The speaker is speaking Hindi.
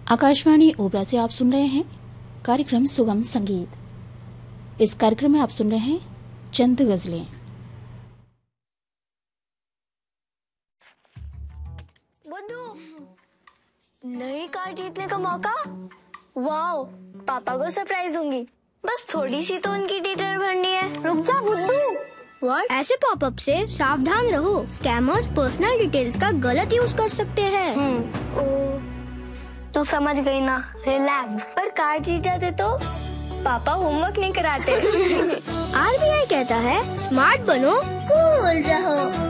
आकाशवाणी ओबरा से आप सुन रहे हैं कार्यक्रम सुगम संगीत। इस कार्यक्रम में आप सुन रहे हैं चंद गजलें। बुद्धू, नई कार जीतने का मौका। वाओ, पापा को सरप्राइज दूंगी। बस थोड़ी सी तो उनकी डिटेल भरनी है। रुक जा बुद्धू। व्हाट? ऐसे पॉपअप से सावधान रहो। स्कैमर्स पर्सनल डिटेल्स का गलत यूज कर सकते हैं। तू समझ गई ना, रिलैक्स। पर कार जीत जाते तो पापा होमवर्क नहीं कराते। आरबीआई कहता है स्मार्ट बनो, कूल रहो।